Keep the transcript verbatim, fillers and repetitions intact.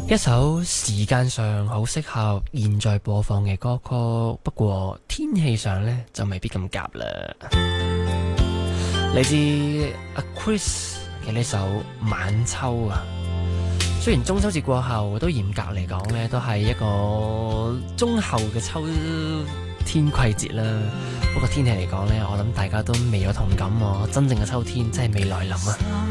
一首時間上好適合現在播放嘅歌曲，不過天氣上呢就未必咁夾啦。嚟自阿 Chris 嘅呢首《晚秋》啊，雖然中秋節過後都嚴格嚟講呢都係一個中後嘅秋天季節啦。不過天氣嚟講呢，我諗大家都未有同感喎，真正嘅秋天真係未來臨啊。